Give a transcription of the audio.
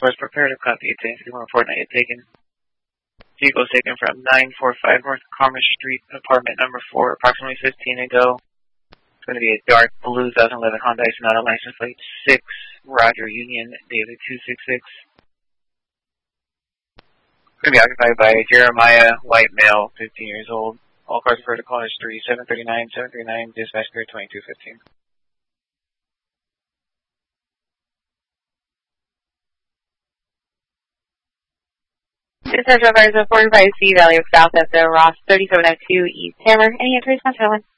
course, prepare to copy it. 1051 Fortnite taken. Vehicle taken from 945 North Commerce Street, apartment number 4, approximately 15 ago. It's going to be a dark blue 2011 Hyundai Sonata, license plate 6, Roger Union, David 266. It's going to be occupied by Jeremiah, white male, 15 years old. All cars referred to call history 739, dispatch clear 2215. Dispatch advisor 45C, Valley of South at the Ross 3702 East Hammer. Any entries, Montana?